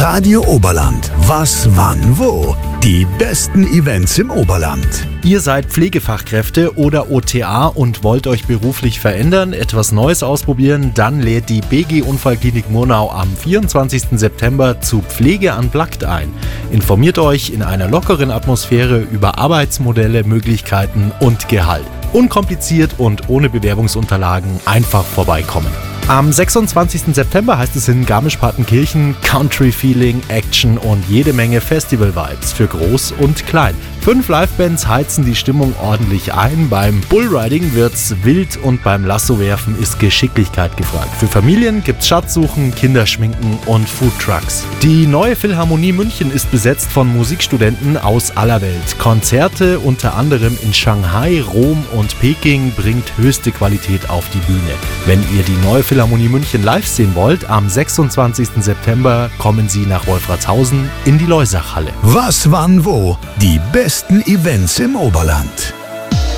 Radio Oberland. Was, wann, wo? Die besten Events im Oberland. Ihr seid Pflegefachkräfte oder OTA und wollt euch beruflich verändern, etwas Neues ausprobieren, dann lädt die BG Unfallklinik Murnau am 24. September zu Pflege Unplugged ein. Informiert euch in einer lockeren Atmosphäre über Arbeitsmodelle, Möglichkeiten und Gehalt. Unkompliziert und ohne Bewerbungsunterlagen einfach vorbeikommen. Am 26. September heißt es in Garmisch-Partenkirchen Country Feeling, Action und jede Menge Festival-Vibes für Groß und Klein. 5 Livebands heizen die Stimmung ordentlich ein. Beim Bullriding wird's wild und beim Lassowerfen ist Geschicklichkeit gefragt. Für Familien gibt's Schatzsuchen, Kinderschminken und Foodtrucks. Die neue Philharmonie München ist besetzt von Musikstudenten aus aller Welt. Konzerte unter anderem in Shanghai, Rom und Peking bringt höchste Qualität auf die Bühne. Wenn ihr die neue Philharmonie München live sehen wollt, am 26. September kommen Sie nach Wolfratshausen in die Loisachhalle. Was, wann, wo? Die besten Events im Oberland.